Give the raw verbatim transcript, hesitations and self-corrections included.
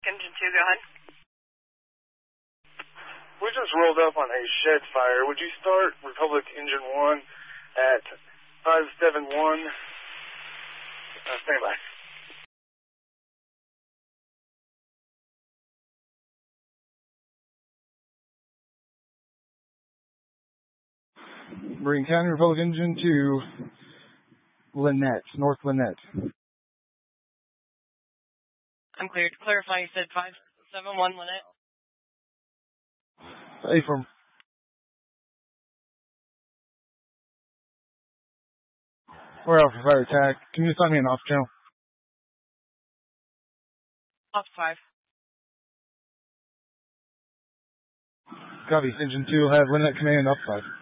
Engine two, go ahead. We just rolled up on a shed fire. Would you start Republic Engine one at five seven one? Uh, stand by. Marine County, Republic Engine two, Lynette, North Lynette. I'm cleared. To clarify, you said five seven one Lynette? Affirm. We're out for fire attack. Can you assign me an off channel? Off five. Copy. Engine two will have Lynette command off five.